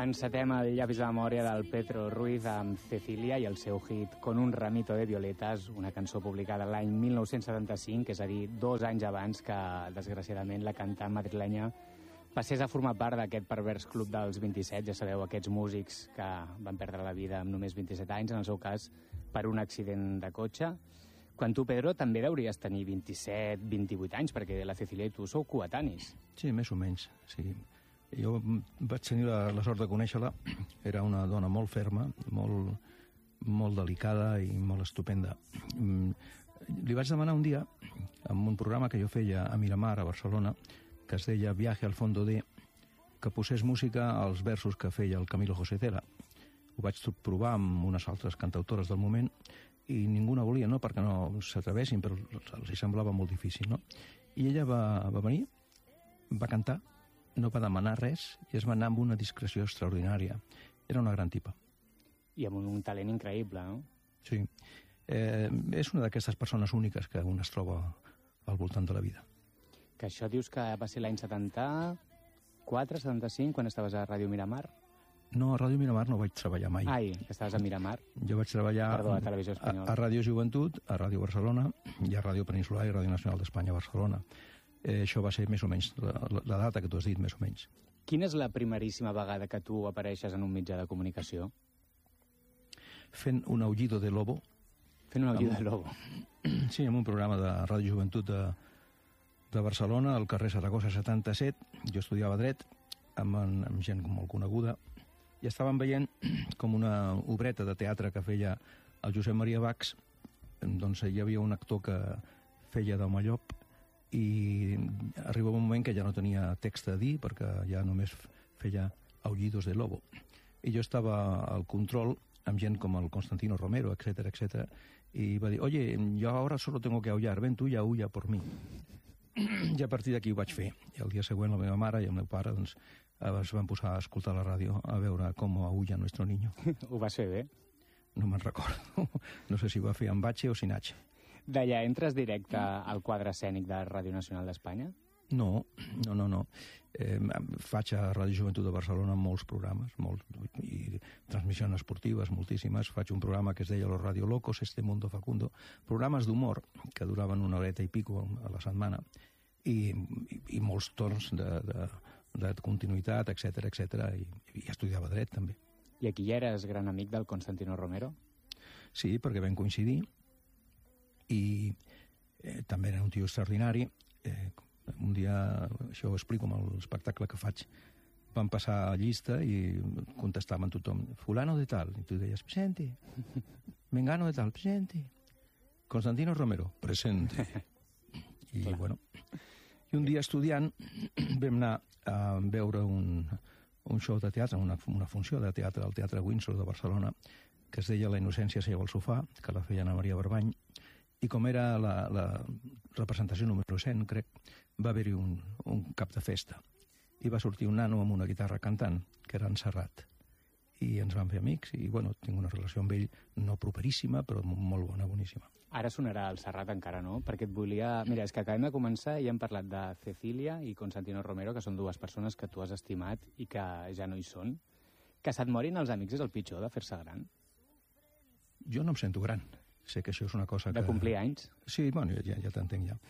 Encetem el llapis de memòria del Pedro Ruiz amb Cecilia i el seu hit Con un ramito de violetas, una cançó publicada l'any 1975, és a dir, 2 anys abans que, desgraciadament, la cantant madrilenya passés a formar part d'aquest pervers club dels 27, ja sabeu, aquests músics que van perdre la vida amb només 27 anys, en el seu cas, per un accident de cotxe. Quan tu, Pedro, també hauries tenir 27, 28 anys, perquè la Cecilia i tu sou coetanis. Sí, més o menys, sí. Jo vaig tenir la sort de conèixer-la. Era una dona molt ferma, molt delicada i molt estupenda. Li vaig demanar un dia, en un programa que jo feia a Miramar, a Barcelona, que es deia Viaje al fondo de, que posés música als versos que feia el Camilo José Cela. Ho vaig provar amb unes altres cantautores del moment i ningú no volia, no perquè no s'atrevessin, però els hi semblava molt difícil, no? I ella va venir, va cantar, no va demanar res i es va anar amb una discreció extraordinària. Era una gran tipa. I amb un talent increïble, no? Sí. És una d'aquestes persones úniques que un es troba al voltant de la vida. Que això dius que va ser l'any 74, 75, quan estaves a Ràdio Miramar? No, a Ràdio Miramar no vaig treballar mai. Ai, que estaves a Miramar. Jo vaig treballar a Televisió Espanyola. A Ràdio Joventut, a Ràdio Barcelona, i a Ràdio Peninsular i Ràdio Nacional d'Espanya a Barcelona. Això va ser més o menys la data que tu has dit, més o menys. Quina és la primeríssima vegada que tu apareixes en un mitjà de comunicació? Fent un aullido de lobo. Fent un aullido de lobo. Sí, en un programa de Ràdio Joventut de Barcelona, al carrer Saragossa 77. Jo estudiava dret amb gent molt coneguda i estàvem veient com una obreta de teatre que feia el Josep Maria Bachs. Doncs hi havia un actor que feia d'home llop i arribava un moment que ja no tenia text a dir perquè ja només feia aullidos de lobo. I jo estava al control amb gent com el Constantino Romero, etcétera, etcétera, i va dir, oye, yo ahora solo tengo que aullar, ven tú y aulla por mí. I a partir d'aquí ho vaig fer. I el dia següent la meva mare i el meu pare doncs, es van posar a escoltar la ràdio a veure com aulla nuestro niño. Ho vas fer bé? No me'n recordo. No sé si ho va fer amb H o sin H. D'allà entres directe al quadre escènic de Ràdio Nacional d'Espanya? No. Faig a Ràdio Joventut de Barcelona molts programes, i transmissions esportives moltíssimes. Faig un programa que es deia Los Radio Locos, Este Mundo Facundo, programes d'humor que duraven una horeta i pico a la setmana, i molts torns de continuïtat, etcètera, etcètera, i estudiava dret, també. I aquí ja eres gran amic del Constantino Romero? Sí, perquè vam coincidir, i també era un tio extraordinari. Un dia, això ho explico amb l'espectacle que faig, van passar a llista i contestaven tothom, fulano de tal, i tu deies, presente, mengano de tal, presente, Constantino Romero, presente. I bueno, i un dia estudiant vam anar a veure un show de teatre, una funció de teatre al Teatre Windsor de Barcelona, que es deia La innocència seu al sofà, que la feia Ana Maria Barbany, i com era la representació número 100, crec, va haver-hi un cap de festa. I va sortir un nano amb una guitarra cantant, que era en Serrat. I ens vam fer amics, i bueno, tinc una relació amb ell no properíssima, però molt bona, boníssima. Ara sonarà el Serrat encara, no? Perquè et volia... Mira, és que acabem de començar i hem parlat de Cecilia i Constantino Romero, que són dues persones que tu has estimat i que ja no hi són. Que se't morin els amics és el pitjor de fer-se gran? Jo no em sento gran. Sé que això és una cosa que... De complir anys? Sí, bueno, ja t'entenc, ja.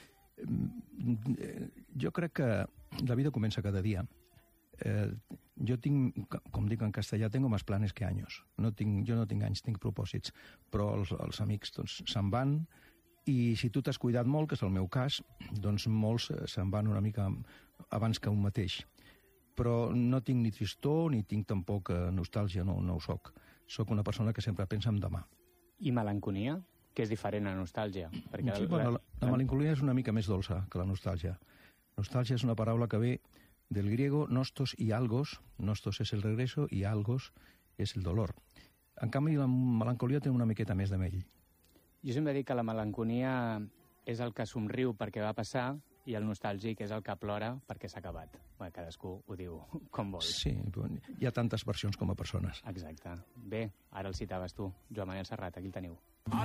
Jo crec que la vida comença cada dia. Jo tinc, com dic en castellà, tengo más planes que años. Jo no tinc anys, tinc propòsits. Però els amics doncs, se'n van, i si tu t'has cuidat molt, que és el meu cas, doncs molts se'n van una mica abans que un mateix. Però no tinc ni tristor, ni tinc tampoc nostàlgia, no ho soc. Soc una persona que sempre pensa en demà. I melanconia, que és diferent a nostàlgia. Perquè sí, bueno, la melancolia és una mica més dolça que la nostàlgia. Nostàlgia és una paraula que ve del griego nostos y algos. Nostos és el regreso i algos és el dolor. En canvi, la melancolia té una miqueta més de mell. Jo sempre dic que la melanconia és el que somriu perquè va passar i el nostàlgic és el que plora perquè s'ha acabat. Bé, cadascú ho diu com vol. Sí, hi ha tantes versions com a persones. Exacte. Bé, ara el citaves tu, Joan Manel Serrat, aquí el teniu.